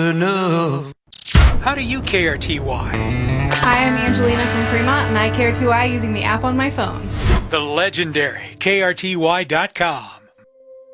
enough. How do you KRTY? Hi, I'm Angelina from Fremont, and I KRTY using the app on my phone. The legendary KRTY.com.